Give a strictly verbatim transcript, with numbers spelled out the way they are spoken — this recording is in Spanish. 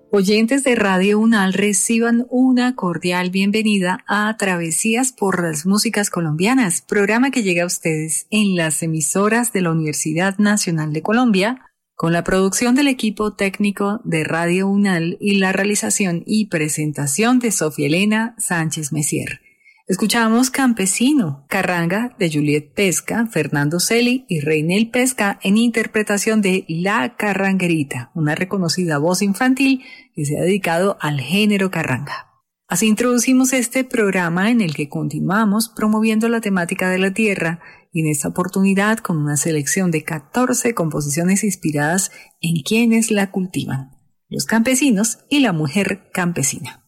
Oyentes de Radio UNAL, reciban una cordial bienvenida a Travesías por las Músicas Colombianas, programa que llega a ustedes en las emisoras de la Universidad Nacional de Colombia, con la producción del equipo técnico de Radio UNAL y la realización y presentación de Sofía Elena Sánchez Messier. Escuchamos Campesino, Carranga de Juliet Pesca, Fernando Celi y Reinel Pesca en interpretación de La Carranguerita, una reconocida voz infantil que se ha dedicado al género carranga. Así introducimos este programa en el que continuamos promoviendo la temática de la tierra y en esta oportunidad con una selección de catorce composiciones inspiradas en quienes la cultivan, los campesinos y la mujer campesina.